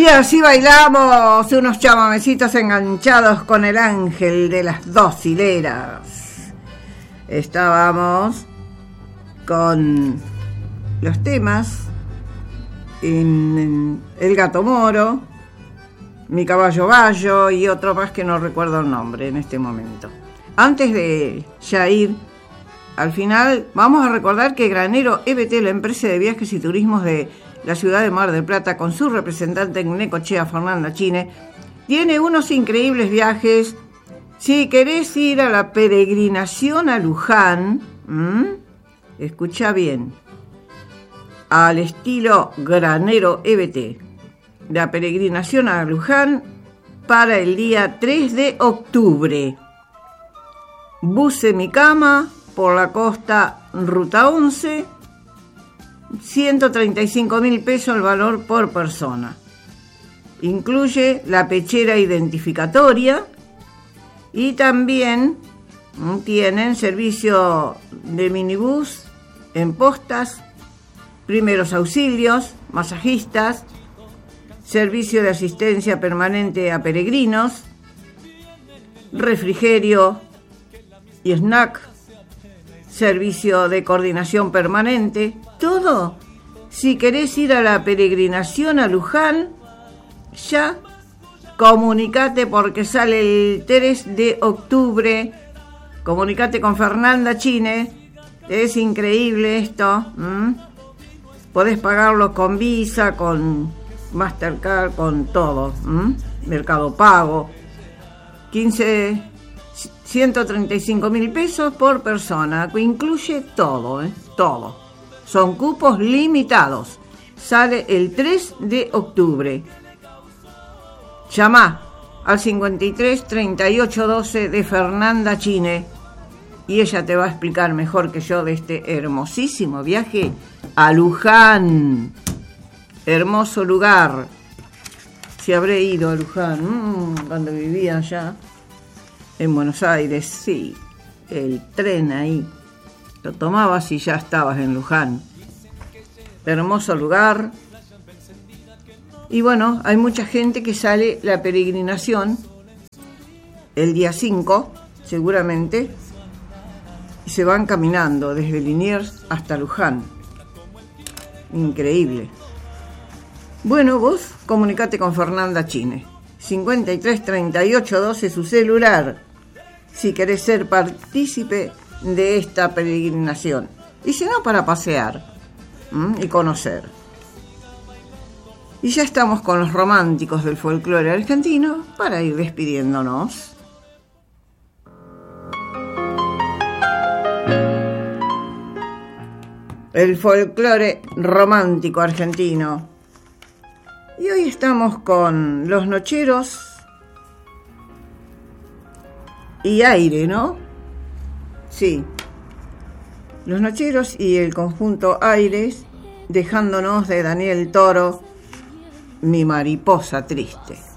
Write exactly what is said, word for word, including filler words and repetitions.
Y así bailamos unos chamamecitos enganchados con el ángel de las dos hileras. Estábamos con los temas en El Gato Moro, Mi Caballo Bayo y otro más que no recuerdo el nombre en este momento. Antes de ya ir al final, vamos a recordar que Granero E B T, la empresa de viajes y turismos de la ciudad de Mar del Plata, con su representante en Necochea, Fernanda Chine, tiene unos increíbles viajes. Si querés ir a la peregrinación a Luján, ¿m? escucha bien, al estilo Granero E B T, la peregrinación a Luján para el día tres de octubre. Bus Semicama por la costa Ruta once, ciento treinta y cinco mil pesos el valor por persona. Incluye la pechera identificatoria y también tienen servicio de minibús en postas, primeros auxilios, masajistas, servicio de asistencia permanente a peregrinos, refrigerio y snack, servicio de coordinación permanente, todo. Si querés ir a la peregrinación a Luján, ya comunicate porque sale el tres de octubre. Comunicate con Fernanda Chine, es increíble esto. ¿Mm? Podés pagarlo con Visa, con Mastercard, con todo. ¿Mm? Mercado Pago. quince ciento treinta y cinco mil pesos por persona, que incluye todo, ¿eh? todo. Son cupos limitados. Sale el tres de octubre. Llamá al cincuenta y tres treinta y ocho doce de Fernanda Chine y ella te va a explicar mejor que yo de este hermosísimo viaje a Luján. Hermoso lugar. Si habré ido a Luján mmm, cuando vivía allá en Buenos Aires, sí, el tren ahí, lo tomabas y ya estabas en Luján. Hermoso lugar. Y bueno, hay mucha gente que sale la peregrinación el día cinco, seguramente, y se van caminando desde Liniers hasta Luján. Increíble. Bueno, vos comunicate con Fernanda Chine. cincuenta y tres treinta y ocho doce su celular, si querés ser partícipe de esta peregrinación. Y si no, para pasear ¿m? y conocer. Y ya estamos con los románticos del folclore argentino para ir despidiéndonos. El folclore romántico argentino. Y hoy estamos con Los Nocheros y Aire, ¿no? Sí. Los Nocheros y el conjunto Aires, dejándonos de Daniel Toro, Mi Mariposa Triste.